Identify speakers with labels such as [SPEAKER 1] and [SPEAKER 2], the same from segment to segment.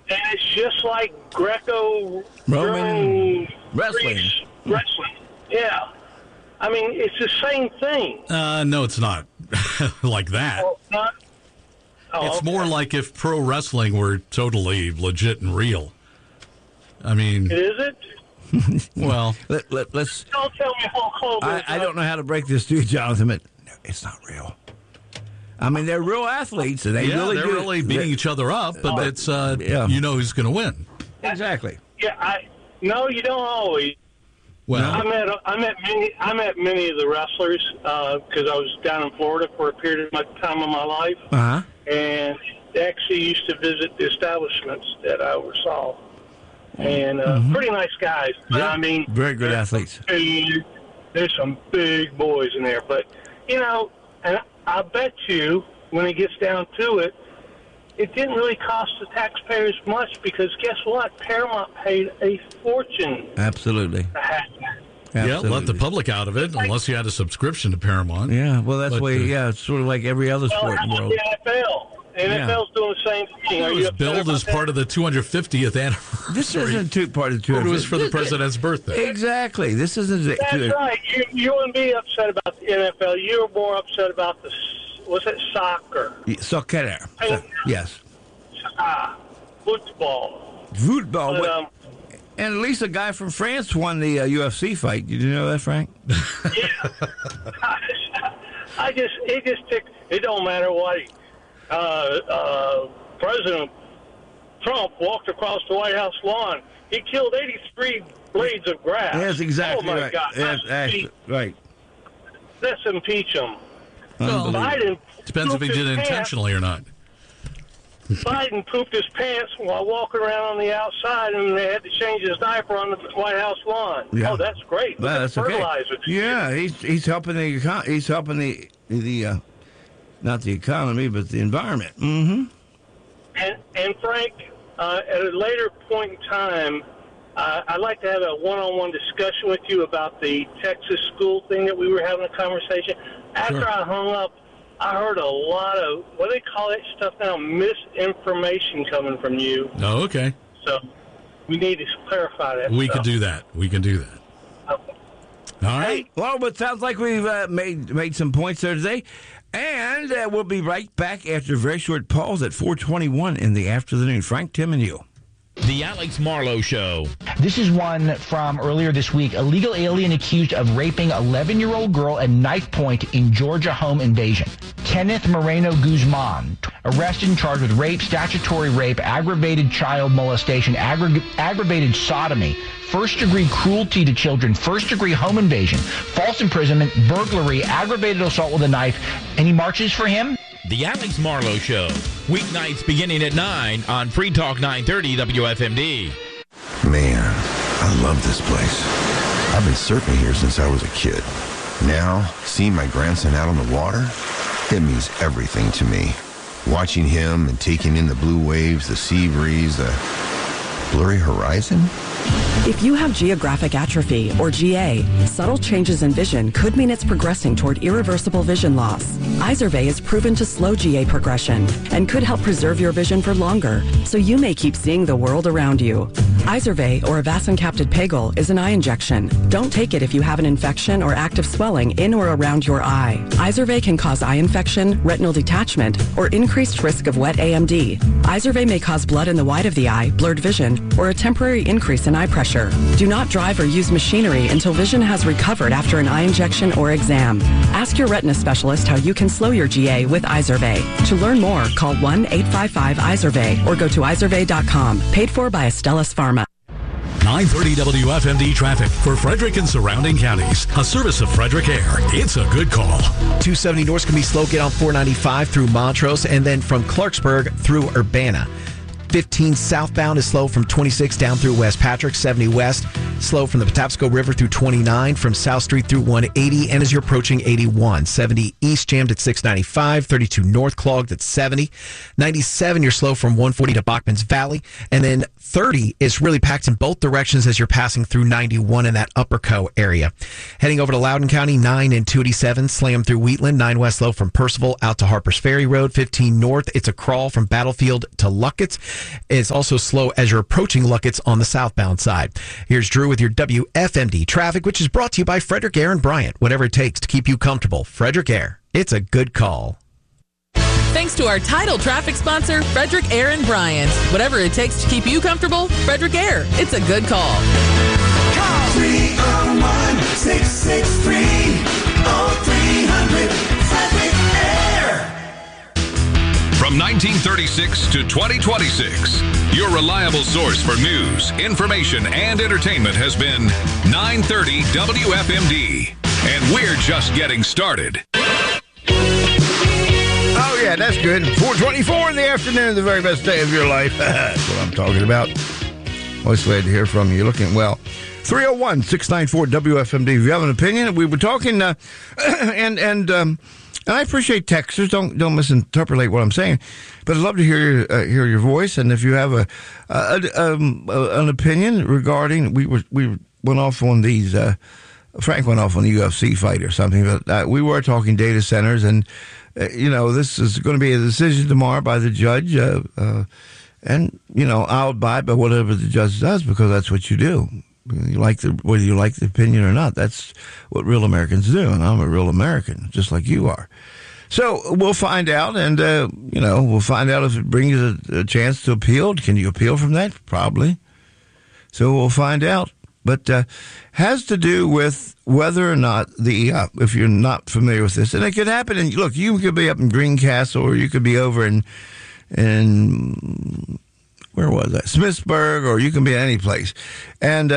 [SPEAKER 1] And it's just like
[SPEAKER 2] Roman wrestling.
[SPEAKER 1] Wrestling. Yeah. I mean, it's the same thing.
[SPEAKER 3] No, it's not like that.
[SPEAKER 1] Well, it's not? Oh,
[SPEAKER 3] It's
[SPEAKER 1] okay.
[SPEAKER 3] more like if pro wrestling were totally legit and real. I mean,
[SPEAKER 1] Is it?
[SPEAKER 3] well,
[SPEAKER 2] Let's.
[SPEAKER 1] Don't tell me Hulk Hogan.
[SPEAKER 2] I don't know how to break this to you, Jonathan, but no, it's not real. I mean, they're real athletes, and they're
[SPEAKER 3] really beating each other up, but it's you know who's going to win.
[SPEAKER 2] Exactly.
[SPEAKER 1] Yeah, no, you don't always.
[SPEAKER 3] Well,
[SPEAKER 1] I met many of the wrestlers because I was down in Florida for a period of time of my life, and actually used to visit the establishments that I oversaw, and pretty nice guys. But I mean,
[SPEAKER 2] very good athletes.
[SPEAKER 1] There's some big boys in there, but and I bet you when it gets down to it, it didn't really cost the taxpayers much because guess what? Paramount paid a fortune.
[SPEAKER 2] Absolutely.
[SPEAKER 1] To have that.
[SPEAKER 3] yeah, let the public out of it unless you had a subscription to Paramount.
[SPEAKER 2] Yeah, well, that's
[SPEAKER 3] But,
[SPEAKER 2] the way. It's sort of like every other sport in the world.
[SPEAKER 1] The NFL. The NFL's doing the same thing.
[SPEAKER 3] It was billed as part of the 250th anniversary.
[SPEAKER 2] This isn't part of
[SPEAKER 3] It was for the president's birthday.
[SPEAKER 2] Exactly. This isn't.
[SPEAKER 1] That's right. You wouldn't be upset about the NFL. You're more upset about soccer?
[SPEAKER 2] Soccer. Yes.
[SPEAKER 1] Football.
[SPEAKER 2] Football.
[SPEAKER 1] But,
[SPEAKER 2] and at least a guy from France won the UFC fight. Did you know that, Frank?
[SPEAKER 1] Yeah. It don't matter what President Trump walked across the White House lawn. He killed 83 blades of grass.
[SPEAKER 2] That's exactly
[SPEAKER 1] right.
[SPEAKER 2] Oh, my
[SPEAKER 1] God.
[SPEAKER 2] God. Right.
[SPEAKER 1] Let's impeach him.
[SPEAKER 3] Well,
[SPEAKER 1] Biden
[SPEAKER 3] depends if he did it intentionally or not.
[SPEAKER 1] Biden pooped his pants while walking around on the outside, and they had to change his diaper on the White House lawn.
[SPEAKER 2] Yeah.
[SPEAKER 1] Oh, that's great.
[SPEAKER 2] Well, that's
[SPEAKER 1] fertilizer.
[SPEAKER 2] Okay. Yeah, he's helping the not the economy, but the environment. Mm-hmm.
[SPEAKER 1] And Frank, at a later point in time, I'd like to have a one-on-one discussion with you about the Texas school thing that we were having a conversation. After I hung up, I heard a lot of, what do they call that stuff now, misinformation coming from you.
[SPEAKER 3] Oh, okay.
[SPEAKER 1] So we need to clarify that.
[SPEAKER 3] We can do that.
[SPEAKER 1] Okay.
[SPEAKER 3] All right.
[SPEAKER 2] Well, it sounds like we've made some points there today. And we'll be right back after a very short pause at 4:21 in the afternoon. Frank, Tim, and you.
[SPEAKER 4] The Alex Marlowe Show.
[SPEAKER 5] This is one from earlier this week. Illegal alien accused of raping 11-year-old girl at knife point in Georgia home invasion. Kenneth Moreno Guzman, arrested and charged with rape, statutory rape, aggravated child molestation, aggravated sodomy, first-degree cruelty to children, first-degree home invasion, false imprisonment, burglary, aggravated assault with a knife, and he marches for him.
[SPEAKER 4] The Alex Marlowe Show. Weeknights beginning at 9 on Free Talk 930 WFMD.
[SPEAKER 6] Man, I love this place. I've been surfing here since I was a kid. Now, seeing my grandson out on the water, it means everything to me. Watching him and taking in the blue waves, the sea breeze, the blurry horizon.
[SPEAKER 7] If you have geographic atrophy, or GA, subtle changes in vision could mean it's progressing toward irreversible vision loss. Izervay is proven to slow GA progression and could help preserve your vision for longer, so you may keep seeing the world around you. Izervay, or avacincaptad pegol, is an eye injection. Don't take it if you have an infection or active swelling in or around your eye. Izervay can cause eye infection, retinal detachment, or increased risk of wet AMD. Izervay may cause blood in the white of the eye, blurred vision, or a temporary increase in eye pressure. Do not drive or use machinery until vision has recovered after an eye injection or exam. Ask your retina specialist how you can slow your GA with Izervay. To learn more, call 1-855-IZERVAY or go to izervay.com. Paid for by Astellas Pharma.
[SPEAKER 3] 930 WFMD traffic for Frederick and surrounding counties. A service of Frederick Air. It's a good call.
[SPEAKER 8] 270 north can be slow. Get on 495 through Montrose and then from Clarksburg through Urbana. 15 southbound is slow from 26 down through West Patrick. 70 west Slow from the Patapsco River through 29, from South Street through 180, and as you're approaching 81. 70 East jammed at 695, 32 North clogged at 70. 97, you're slow from 140 to Bachman's Valley. And then 30 is really packed in both directions as you're passing through 91 in that Upper Co area. Heading over to Loudoun County, 9 and 287, slam through Wheatland. 9 West slow from Percival out to Harpers Ferry Road. 15 North, it's a crawl from Battlefield to Luckett's. It's also slow as you're approaching Luckett's on the southbound side. Here's Drew with your WFMD traffic, which is brought to you by Frederick Air and Bryant. Whatever it takes to keep you comfortable. Frederick Air. It's a good call.
[SPEAKER 9] Thanks to our title traffic sponsor, Frederick Air and Bryant. Whatever it takes to keep you comfortable, Frederick Air. It's a good call.
[SPEAKER 10] Call 301-663-0300. Frederick Air.
[SPEAKER 11] From 1936 to 2026, your reliable source for news, information, and entertainment has been 930 WFMD. And we're just getting started.
[SPEAKER 2] Oh, yeah, that's good. 4:24 in the afternoon, the very best day of your life. That's what I'm talking about. Always glad to hear from you. You're looking well. 301-694-WFMD. If you have an opinion, we were talking, and I appreciate texters. Don't misinterpret what I'm saying, but I'd love to hear your voice. And if you have an opinion regarding, we went off on these. Frank went off on the UFC fight or something, but we were talking data centers, and this is going to be a decision tomorrow by the judge, and I'll abide by whatever the judge does because that's what you do. Whether you like the opinion or not, that's what real Americans do, and I'm a real American, just like you are. So we'll find out, and we'll find out if it brings a chance to appeal. Can you appeal from that? Probably. So we'll find out. But has to do with whether or not if you're not familiar with this, and it could happen. And look, you could be up in Greencastle, or you could be over in where was that? Smithsburg, or you can be any place, and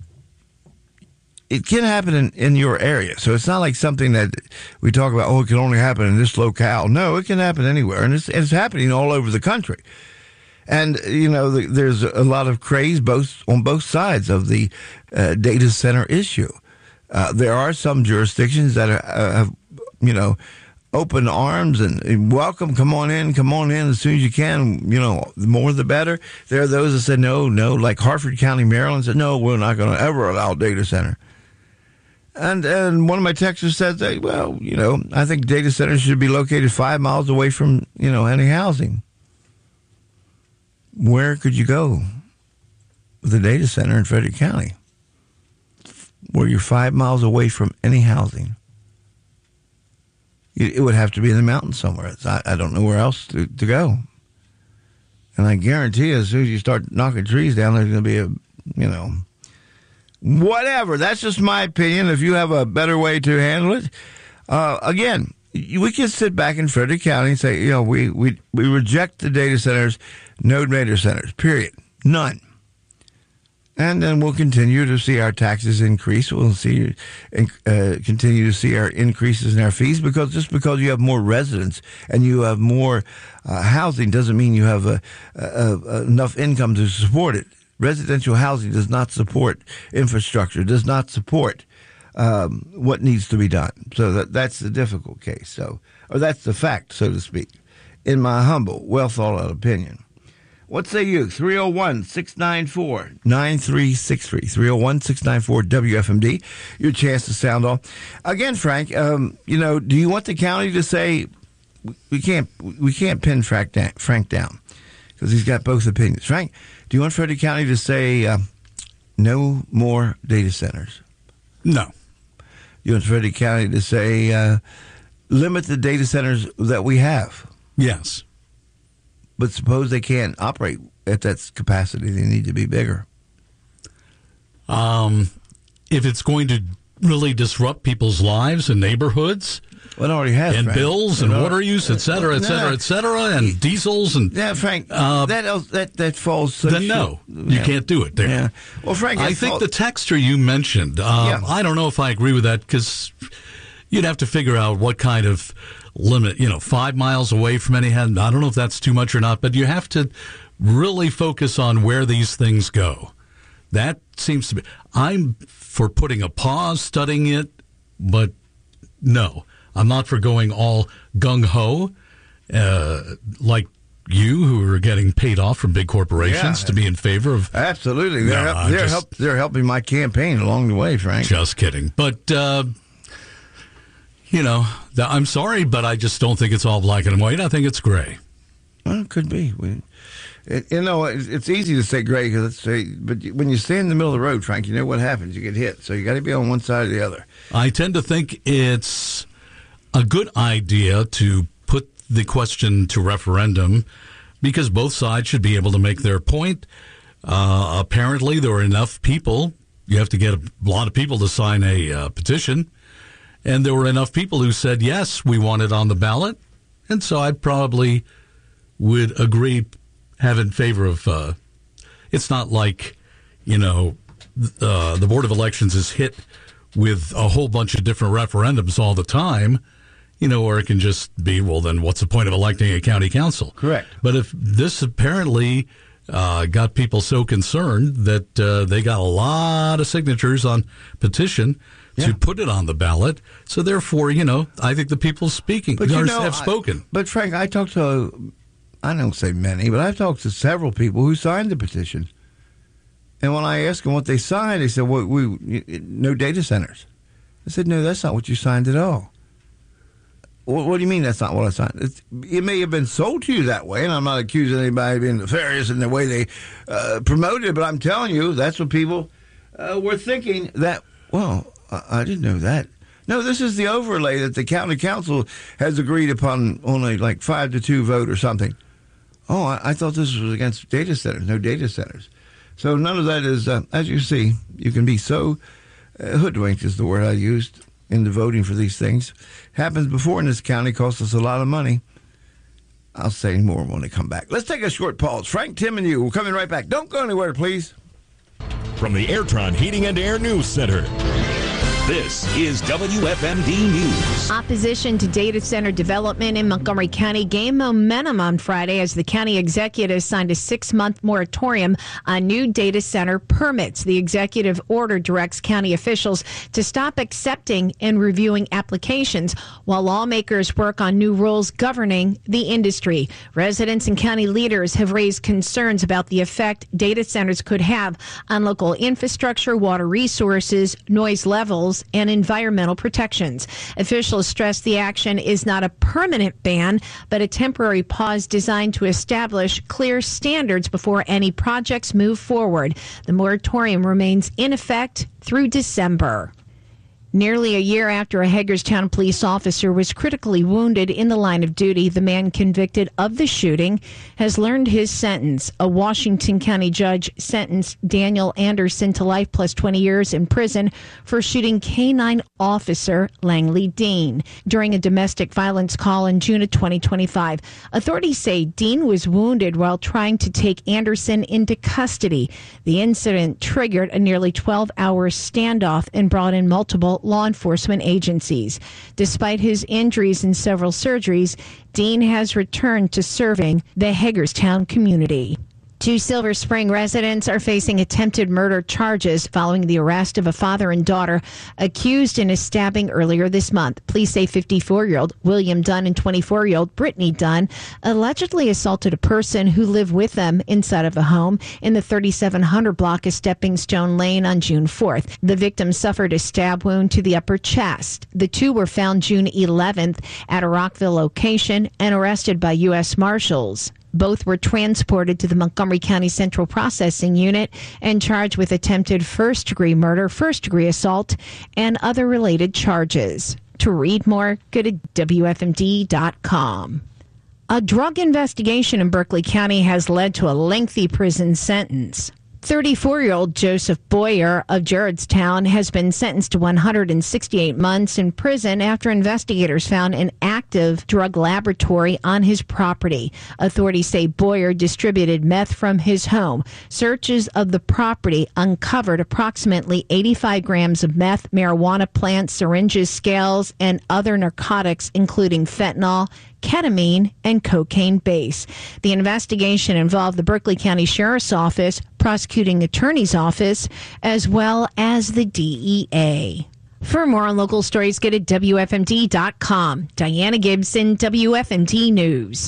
[SPEAKER 2] it can happen in your area. So it's not like something that we talk about. Oh, it can only happen in this locale. No, it can happen anywhere, and it's happening all over the country. And, there's a lot of craze on both sides of the data center issue. There are some jurisdictions that have, open arms and welcome, come on in as soon as you can, the more the better. There are those that said no, like Harford County, Maryland said, no, we're not going to ever allow data center. And one of my texters said, well, I think data centers should be located 5 miles away from, any housing. Where could you go with a data center in Frederick County where you're 5 miles away from any housing? It would have to be in the mountains somewhere. I don't know where else to go. And I guarantee you, as soon as you start knocking trees down, there's going to be whatever. That's just my opinion. If you have a better way to handle it, again, we can sit back in Frederick County and say, we reject the data centers, no data centers, period. None. And then we'll continue to see our taxes increase. We'll continue to see our increases in our fees because just because you have more residents and you have more housing doesn't mean you have enough income to support it. Residential housing does not support infrastructure, does not support what needs to be done. So that's the difficult case. Or that's the fact, so to speak, in my humble, well thought out opinion. What say you? 301-694-9363. 301-694-WFMD. Your chance to sound off. Again, Frank, do you want the county to say we can't pin Frank down because he's got both opinions. Frank, do you want Frederick County to say no more data centers?
[SPEAKER 12] No.
[SPEAKER 2] You want Frederick County to say limit the data centers that we have?
[SPEAKER 12] Yes.
[SPEAKER 2] But suppose they can't operate at that capacity. They need to be bigger.
[SPEAKER 12] If it's going to really disrupt people's lives and neighborhoods,
[SPEAKER 2] well, it already has,
[SPEAKER 12] and
[SPEAKER 2] Frank.
[SPEAKER 12] Bills and water use, et cetera, and diesels and
[SPEAKER 2] Frank, that falls. So
[SPEAKER 12] then no, you can't do it there.
[SPEAKER 2] Yeah. Well, Frank,
[SPEAKER 12] I think the texter you mentioned. I don't know if I agree with that because you'd have to figure out what kind of limit. 5 miles away from any hand. I don't know if that's too much or not, but you have to really focus on where these things go. That seems to be. I'm for putting a pause, studying it, but no, I'm not for going all gung-ho like you, who are getting paid off from big corporations, to be in favor of.
[SPEAKER 2] Absolutely. They're helping my campaign along the way, Frank.
[SPEAKER 12] Just kidding. But, I'm sorry, but I just don't think it's all black and white. I think it's gray.
[SPEAKER 2] Well, it could be. It's easy to say gray, but when you stand in the middle of the road, Frank, you know what happens. You get hit. So you got to be on one side or the other.
[SPEAKER 12] I tend to think it's a good idea to put the question to referendum because both sides should be able to make their point. Apparently, there were enough people. You have to get a lot of people to sign a petition. And there were enough people who said, yes, we want it on the ballot. And so I probably would agree, have in favor of, it's not like, the Board of Elections is hit with a whole bunch of different referendums all the time, or it can just be, well, then what's the point of electing a county council?
[SPEAKER 2] Correct.
[SPEAKER 12] But if this apparently got people so concerned that they got a lot of signatures on petition to put it on the ballot. So therefore, I think the people speaking have spoken.
[SPEAKER 2] But Frank, I talked to, I don't say many, but I've talked to several people who signed the petition. And when I asked them what they signed, they said, well, no data centers. I said, no, that's not what you signed at all. What do you mean that's not what I signed? It may have been sold to you that way, and I'm not accusing anybody of being nefarious in the way they promoted it, but I'm telling you, that's what people were thinking that, well, I didn't know that. No, this is the overlay that the county council has agreed upon on a 5-2 vote or something. Oh, I thought this was against data centers, no data centers. So none of that is, as you see, you can be so hoodwinked is the word I used in the voting for these things. Happens before in this county, costs us a lot of money. I'll say more when they come back. Let's take a short pause. Frank, Tim, and you, we're coming right back. Don't go anywhere, please.
[SPEAKER 13] From the Airtron Heating and Air News Center, this is WFMD News.
[SPEAKER 14] Opposition to data center development in Montgomery County gained momentum on Friday as the county executive signed a 6-month moratorium on new data center permits. The executive order directs county officials to stop accepting and reviewing applications while lawmakers work on new rules governing the industry. Residents and county leaders have raised concerns about the effect data centers could have on local infrastructure, water resources, noise levels, and environmental protections. Officials stress the action is not a permanent ban, but a temporary pause designed to establish clear standards before any projects move forward. The moratorium remains in effect through December. Nearly a year after a Hagerstown police officer was critically wounded in the line of duty, the man convicted of the shooting has learned his sentence. A Washington County judge sentenced Daniel Anderson to life plus 20 years in prison for shooting K-9 officer Langley Dean during a domestic violence call in June of 2025. Authorities say Dean was wounded while trying to take Anderson into custody. The incident triggered a nearly 12-hour standoff and brought in multiple law enforcement agencies. Despite his injuries and several surgeries, Dean has returned to serving the Hagerstown community. 2 Silver Spring residents are facing attempted murder charges following the arrest of a father and daughter accused in a stabbing earlier this month. Police say 54-year-old William Dunn and 24-year-old Brittany Dunn allegedly assaulted a person who lived with them inside of a home in the 3700 block of Stepping Stone Lane on June 4th. The victim suffered a stab wound to the upper chest. The two were found June 11th at a Rockville location and arrested by U.S. Marshals. Both were transported to the Montgomery County Central Processing Unit and charged with attempted first-degree murder, first-degree assault, and other related charges. To read more, go to WFMD.com. A drug investigation in Berkeley County has led to a lengthy prison sentence. 34-year-old Joseph Boyer of Gerardstown has been sentenced to 168 months in prison after investigators found an active drug laboratory on his property. Authorities say Boyer distributed meth from his home. Searches of the property uncovered approximately 85 grams of meth, marijuana plants, syringes, scales, and other narcotics, including fentanyl, ketamine and cocaine base. The investigation involved the Berkeley County Sheriff's Office, Prosecuting Attorney's Office, as well as the DEA. For more on local stories, go to WFMD.com. Diana Gibson, WFMD News.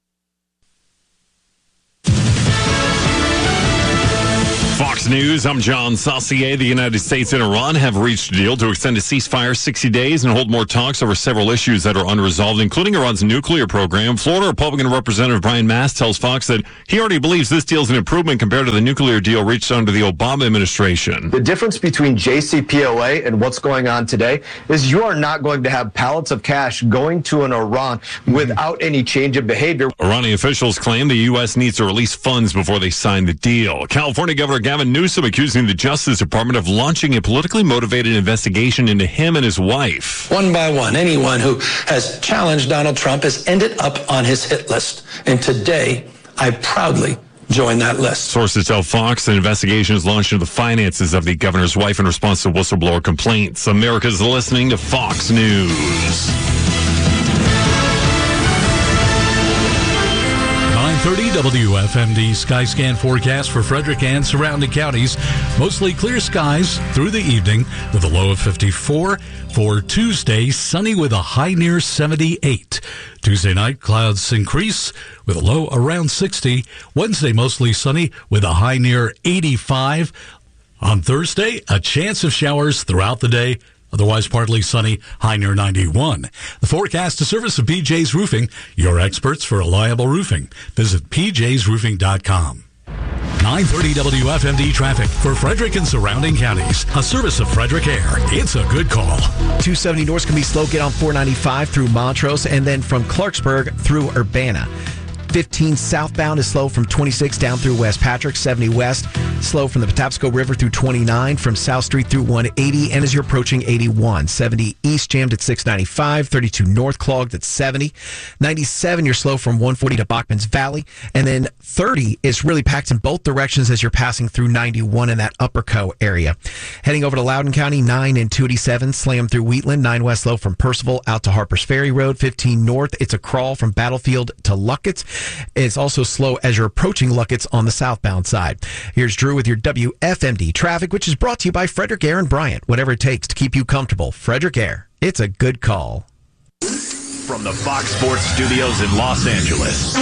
[SPEAKER 15] Fox News, I'm John Saucier. The United States and Iran have reached a deal to extend a ceasefire 60 days and hold more talks over several issues that are unresolved, including Iran's nuclear program. Florida Republican Representative Brian Mast tells Fox that he already believes this deal is an improvement compared to the nuclear deal reached under the Obama administration.
[SPEAKER 16] The difference between JCPOA and what's going on today is you are not going to have pallets of cash going to an Iran without any change of behavior.
[SPEAKER 15] Iranian officials claim the U.S. needs to release funds before they sign the deal. California Governor Gavin Newsom accusing the Justice Department of launching a politically motivated investigation into him and his wife.
[SPEAKER 17] One by one, anyone who has challenged Donald Trump has ended up on his hit list. And today, I proudly join that list.
[SPEAKER 15] Sources tell Fox an investigation is launched into the finances of the governor's wife in response to whistleblower complaints. America's listening to Fox News.
[SPEAKER 12] 9:30 WFMD Skyscan forecast for Frederick and surrounding counties. Mostly clear skies through the evening with a low of 54. For Tuesday, sunny with a high near 78. Tuesday night, clouds increase with a low around 60. Wednesday, mostly sunny with a high near 85. On Thursday, a chance of showers throughout the day. Otherwise, partly sunny, high near 91. The forecast is a service of PJ's Roofing, your experts for reliable roofing. Visit pjsroofing.com. 9:30 WFMD traffic for Frederick and surrounding counties. A service of Frederick Air. It's a good call.
[SPEAKER 8] 270 north can be slow. Get on 495 through Montrose and then from Clarksburg through Urbana. 15 southbound is slow from 26 down through West Patrick. 70 west, slow from the Patapsco River through 29, from South Street through 180, and as you're approaching 81. 70 east jammed at 695, 32 north clogged at 70. 97, you're slow from 140 to Bachman's Valley, and then 30 is really packed in both directions as you're passing through 91 in that Upper Co area. Heading over to Loudoun County, 9 and 287, slam through Wheatland. 9 west slow from Percival out to Harpers Ferry Road. 15 north, it's a crawl from Battlefield to Luckett's. It's also slow as you're approaching Luckett's on the southbound side. Here's Drew with your WFMD traffic, which is brought to you by Frederick Air and Bryant. Whatever it takes to keep you comfortable. Frederick Air. It's a good call.
[SPEAKER 13] From the Fox Sports Studios in Los Angeles,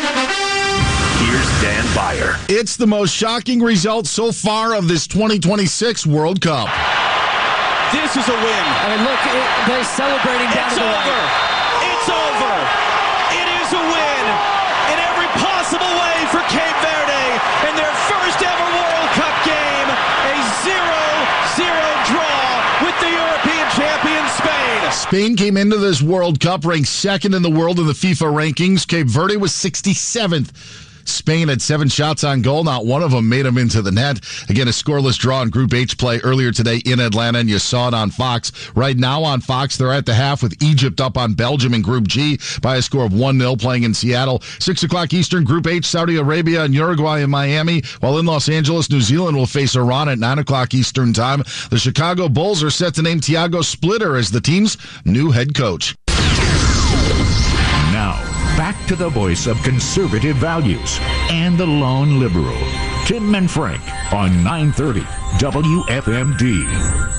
[SPEAKER 13] here's Dan Beyer.
[SPEAKER 18] It's the most shocking result so far of this 2026 World Cup.
[SPEAKER 10] This is a win.
[SPEAKER 19] I mean, look, they're celebrating down to the right.
[SPEAKER 10] It's over. It is a win in every possible way for Cape Verde in their first ever World Cup game. A 0-0 draw with the European champion Spain.
[SPEAKER 18] Spain came into this World Cup ranked second in the world in the FIFA rankings. Cape Verde was 67th. Spain had 7 shots on goal. Not one of them made them into the net. Again, a scoreless draw in Group H play earlier today in Atlanta, and you saw it on Fox. Right now on Fox, they're at the half with Egypt up on Belgium in Group G by a score of 1-0 playing in Seattle. 6 o'clock Eastern, Group H, Saudi Arabia and Uruguay in Miami, while in Los Angeles, New Zealand will face Iran at 9 o'clock Eastern time. The Chicago Bulls are set to name Thiago Splitter as the team's new head coach.
[SPEAKER 13] Now, back to the voice of conservative values and the lone liberal, Tim and Frank on 930 WFMD.